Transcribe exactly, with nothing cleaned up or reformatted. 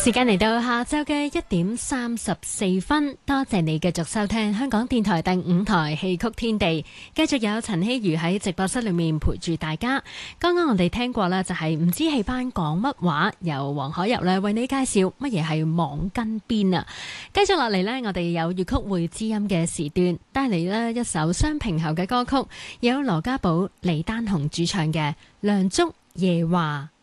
時間嚟到下晝嘅一點三十四分，多謝你繼續收聽香港電台第五台戲曲天地，繼續有陳希如喺直播室裏面陪住大家。剛剛我哋聽過呢，就係唔知戲班講乜話，由黃海柔呢為你介紹乜嘢係網跟邊啊。繼續落嚟呢，我哋有粵曲會知音嘅時段，帶嚟呢一首雙平喉嘅歌曲，有羅家寶、李丹紅主唱嘅《梁祝夜話》。